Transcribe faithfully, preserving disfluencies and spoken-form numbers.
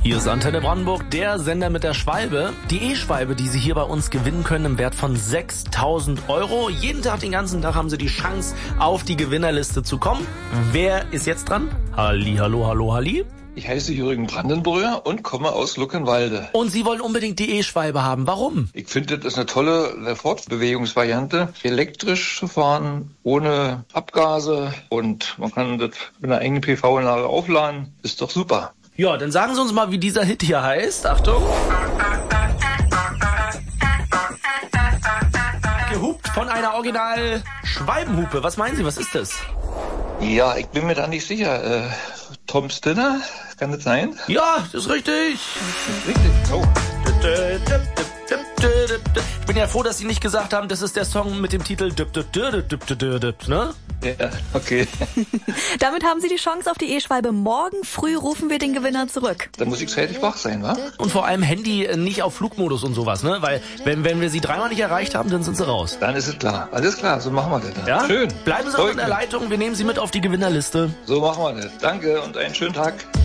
Hier ist Antenne Brandenburg, der Sender mit der Schwalbe. Die E-Schwalbe, die Sie hier bei uns gewinnen können, im Wert von sechstausend Euro. Jeden Tag, den ganzen Tag haben Sie die Chance, auf die Gewinnerliste zu kommen. Wer ist jetzt dran? Halli, hallo, hallo, halli. Ich heiße Jürgen Brandenbrüer und komme aus Luckenwalde. Und Sie wollen unbedingt die E-Schwalbe haben. Warum? Ich finde, das ist eine tolle Fortbewegungsvariante. Elektrisch zu fahren, ohne Abgase, und man kann das mit einer engen P V-Anlage aufladen. Ist doch super. Ja, dann sagen Sie uns mal, wie dieser Hit hier heißt. Achtung. Gehupt von einer Original-Schwalbenhupe. Was meinen Sie, was ist das? Ja, ich bin mir da nicht sicher. Äh, Tom Stinner, kann das sein? Ja, das ist richtig. Das ist richtig. Oh. Ich bin ja froh, dass Sie nicht gesagt haben, das ist der Song mit dem Titel ne? Ja, okay. Damit haben Sie die Chance auf die E-Schwalbe. Morgen früh rufen wir den Gewinner zurück. Da muss ich zeitig wach sein, wa? Und vor allem Handy nicht auf Flugmodus und sowas, ne? Weil wenn, wenn wir Sie dreimal nicht erreicht haben, dann sind Sie raus. Dann ist es klar. Alles klar, so machen wir das dann. Ja? Schön. Bleiben Sie auch in der Leitung, wir nehmen Sie mit auf die Gewinnerliste. So machen wir das. Danke und einen schönen Tag.